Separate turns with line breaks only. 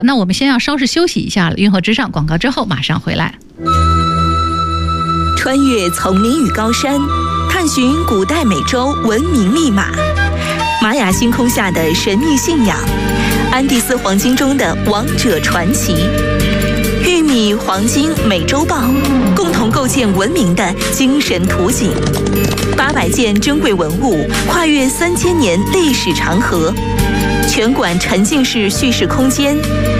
那我们先要稍事休息一下了，运河之上广告之后马上回来。
穿越丛林与高山，探寻古代美洲文明密码，玛雅星空下的神秘信仰，安第斯黄金中的王者传奇，玉米、黄金、美洲豹共同构建文明的精神图景。800件珍贵文物，跨越3000年历史长河，全馆沉浸式叙事空间，